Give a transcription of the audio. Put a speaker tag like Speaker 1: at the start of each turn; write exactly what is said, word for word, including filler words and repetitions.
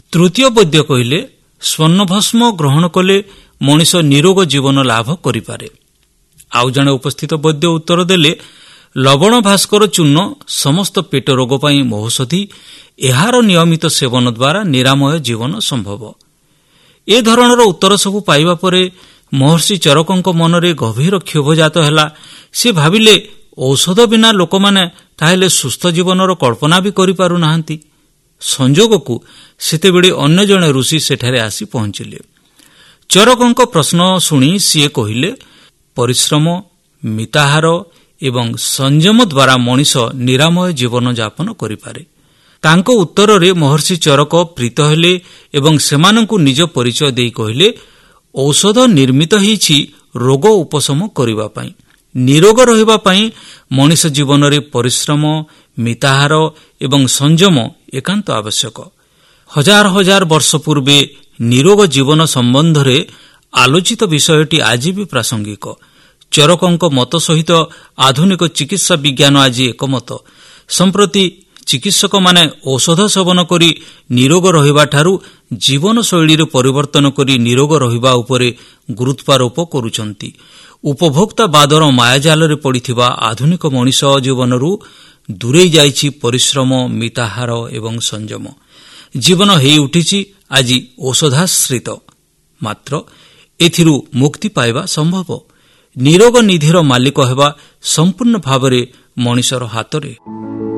Speaker 1: ତୃତୀୟ ପଦ୍ୟ କହିଲେ, ସ୍ୱର୍ଣ୍ଣଭସ୍ମ ଗ୍ରହଣ କଲେ ମଣିଷ ନିରୋଗ ଜୀବନ ଲାଭ କରିପାରେ। ଆଉ ଜଣେ ଉପସ୍ଥିତ ପଦ୍ୟ ଉତ୍ତର ଦେଲେ, ଲବଣ ଭାସ୍କର ଚୂର୍ଣ୍ଣ ସମସ୍ତ ପେଟ ରୋଗ ପାଇଁ ମହୌଷଧି, ଏହାର ନିୟମିତ ସେବନ ଦ୍ୱାରା ନିରାମୟ ଜୀବନ ସମ୍ଭବ। ଏ ଧରଣର ଉତ୍ତର ସବୁ ପାଇବା ପରେ ମହର୍ଷି ଚରକଙ୍କ ମନରେ ଗଭୀର କ୍ଷୋଭଜାତ ହେଲା। ସେ ଭାବିଲେ, ଔଷଧ ବିନା ଲୋକମାନେ ତାହେଲେ ସୁସ୍ଥ ଜୀବନର କଳ୍ପନା ବି କରିପାରୁନାହାନ୍ତି। ସଂଯୋଗକୁ ସେତେବେଳେ ଅନ୍ୟ ଜଣେ ଋଷି ସେଠାରେ ଆସି ପହଞ୍ଚିଲେ। ଚରକଙ୍କ ପ୍ରଶ୍ନ ଶୁଣି ସିଏ କହିଲେ, ପରିଶ୍ରମ, ମିତାହାର ଏବଂ ସଂଯମ ଦ୍ୱାରା ମଣିଷ ନିରାମୟ ଜୀବନଯାପନ କରିପାରେ। ତାଙ୍କ ଉତ୍ତରରେ ମହର୍ଷି ଚରକ ପ୍ରୀତ ହେଲେ ଏବଂ ସେମାନଙ୍କୁ ନିଜ ପରିଚୟ ଦେଇ କହିଲେ, ଔଷଧ ନିର୍ମିତ ହୋଇଛି ରୋଗ ଉପଶମ କରିବା ପାଇଁ। ନିରୋଗ ରହିବା ପାଇଁ ମଣିଷ ଜୀବନରେ ପରିଶ୍ରମ, ମିତାହାର ଏବଂ ସଂଯମ ଏକାନ୍ତ ଆବଶ୍ୟକ। ହଜାର ହଜାର ବର୍ଷ ପୂର୍ବେ ନିରୋଗ ଜୀବନ ସମ୍ବନ୍ଧରେ ଆଲୋଚିତ ବିଷୟଟି ଆଜି ବି ପ୍ରାସଙ୍ଗିକ। ଚରକଙ୍କ ମତ ସହିତ ଆଧୁନିକ ଚିକିତ୍ସା ବିଜ୍ଞାନ ଆଜି ଏକମତ। ସମ୍ପ୍ରତି ଚିକିତ୍ସକମାନେ ଔଷଧ ସେବନ କରି ନିରୋଗ ରହିବାଠାରୁ ଜୀବନଶୈଳୀରେ ପରିବର୍ତ୍ତନ କରି ନିରୋଗ ରହିବା ଉପରେ ଗୁରୁତ୍ୱାରୋପ କରୁଛନ୍ତି। ଉପଭୋକ୍ତାବାଦର ମାୟାଜାଲରେ ପଡ଼ିଥିବା ଆଧୁନିକ ମଣିଷ ଜୀବନରୁ ଦୂରେଇ ଯାଇଛି ପରିଶ୍ରମ, ମିତାହାର ଏବଂ ସଂଯମ। ଜୀବନ ହେଇ ଉଠିଛି ଆଜି ଔଷଧାଶ୍ରିତ। ମାତ୍ର ଏଥିରୁ ମୁକ୍ତି ପାଇବା ସମ୍ଭବ। ନିରୋଗ ନିଧିର ମାଲିକ ହେବା ସମ୍ପୂର୍ଣ୍ଣ ଭାବରେ ମଣିଷର ହାତରେ।